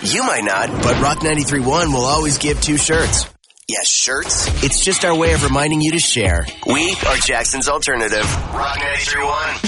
You might not, but Rock 93.1 will always give 2 shirts. Yes, shirts. It's just our way of reminding you to share. We are Jackson's alternative. Rock 93.1.